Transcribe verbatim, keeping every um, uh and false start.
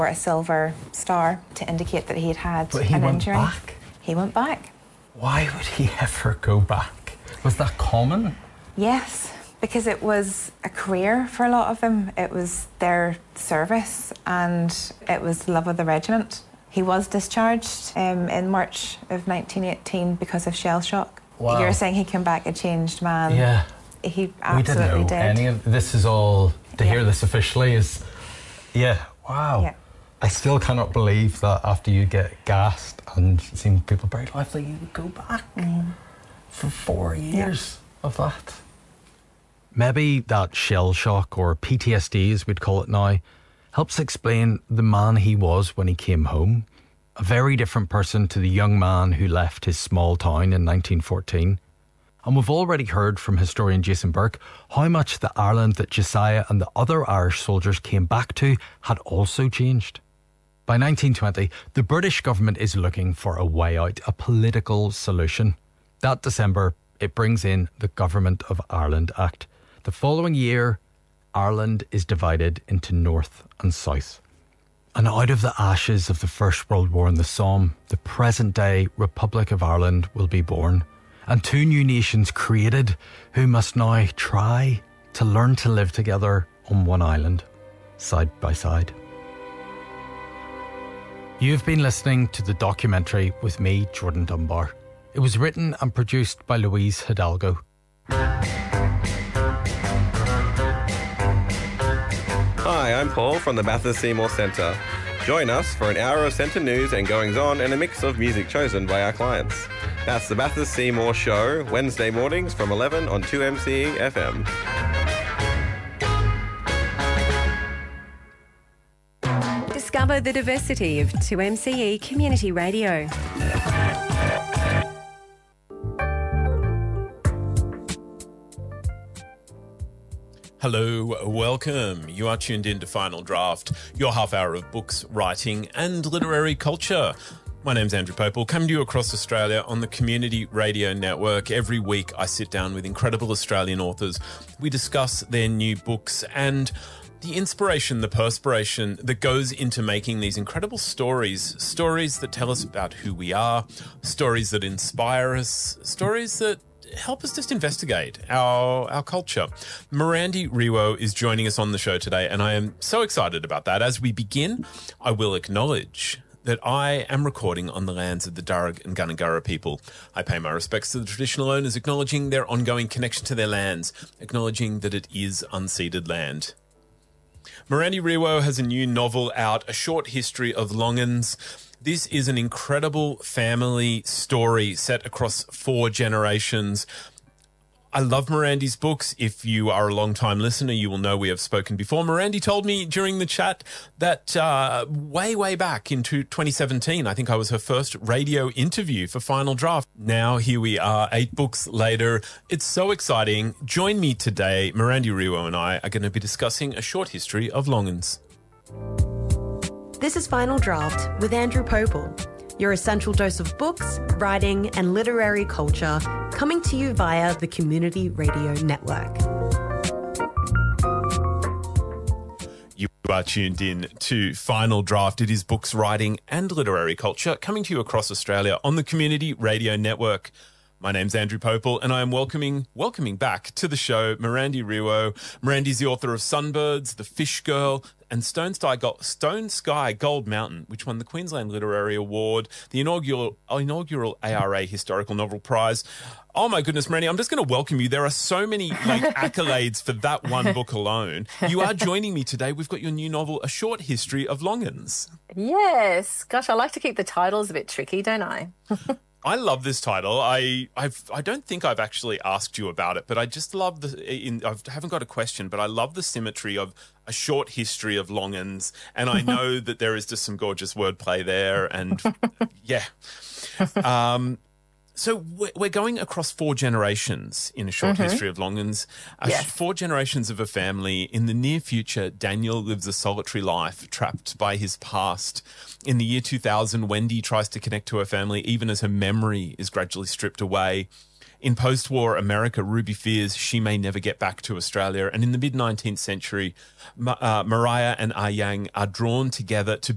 a silver star to indicate that he had had But he an went injury. back? He went back. Why would he ever go back? Was that common? Yes, because it was a career for a lot of them. It was their service and it was the love of the regiment. He was discharged um, in March of nineteen eighteen because of shell shock. Wow. You're saying he came back a changed man. Yeah. He We didn't absolutely know did. any of this. Is all to Yeah. hear this officially is, yeah, wow. Yeah. I still cannot believe that after you get gassed and seeing people buried alive, that you would go back Mm. for four years of that. Maybe that shell shock, or P T S D as we'd call it now, helps explain the man he was when he came home. A very different person to the young man who left his small town in nineteen fourteen. And we've already heard from historian Jason Burke how much the Ireland that Josiah and the other Irish soldiers came back to had also changed. By nineteen twenty, the British government is looking for a way out, a political solution. That December, it brings in the Government of Ireland Act. The following year, Ireland is divided into North and South. And out of the ashes of the First World War and the Somme, the present-day Republic of Ireland will be born. And two new nations created who must now try to learn to live together on one island, side by side. You've been listening to the documentary with me, Jordan Dunbar. It was written and produced by Louise Hidalgo. Hi, I'm Paul from the Bathurst Seymour Centre. Join us for an hour of centre news and goings-on and a mix of music chosen by our clients. That's the Bathurst Seymour Show, Wednesday mornings from eleven on two M C E F M. Discover the diversity of two M C E Community Radio. Hello, welcome. You are tuned in to Final Draft, your half hour of books, writing and literary culture. My name's Andrew Popel, coming to you across Australia on the Community Radio Network. Every week I sit down with incredible Australian authors. We discuss their new books and the inspiration, the perspiration that goes into making these incredible stories. Stories that tell us about who we are, stories that inspire us, stories that help us just investigate our our culture. Mirandy Riwo is joining us on the show today, and I am so excited about that. As we begin, I will acknowledge that I am recording on the lands of the Darug and Gundungurra people. I pay my respects to the traditional owners, acknowledging their ongoing connection to their lands, acknowledging that it is unceded land. Mirandy Riwo has a new novel out, A Short History of Longans. This is an incredible family story set across four generations. I love Mirandy's books. If you are a long-time listener, you will know we have spoken before. Mirandy told me during the chat that uh, way, way back into twenty seventeen, I think I was her first radio interview for Final Draft. Now here we are, eight books later. It's so exciting. Join me today. Mirandy Riwo and I are going to be discussing A Short History of Longans. This is Final Draft with Andrew Popel, your essential dose of books, writing and literary culture, coming to you via the Community Radio Network. You are tuned in to Final Draft. It is books, writing and literary culture coming to you across Australia on the Community Radio Network. My name's Andrew Popel, and I am welcoming welcoming back to the show Mirandy Riwo. Mirandy's the author of Sunbirds, The Fish Girl, and Stone Sky, Gold, Stone Sky Gold Mountain, which won the Queensland Literary Award, the inaugural inaugural A R A Historical Novel Prize. Oh my goodness, Mirandy, I'm just going to welcome you. There are so many like accolades for that one book alone. You are joining me today. We've got your new novel, A Short History of Longans. Yes. Gosh, I like to keep the titles a bit tricky, don't I? I love this title. I I've, I don't think I've actually asked you about it, but I just love the. In, I haven't got a question, but I love the symmetry of A Short History of Longans, and I know that there is just some gorgeous wordplay there, and yeah. Um, so we're, we're going across four generations in A Short mm-hmm. History of Longans. Uh, yes. Four generations of a family. In the near future, Daniel lives a solitary life, trapped by his past. In the year two thousand, Wendy tries to connect to her family even as her memory is gradually stripped away. In post-war America, Ruby fears she may never get back to Australia. And in the mid-nineteenth century, Ma- uh, Mariah and Ah Yang are drawn together to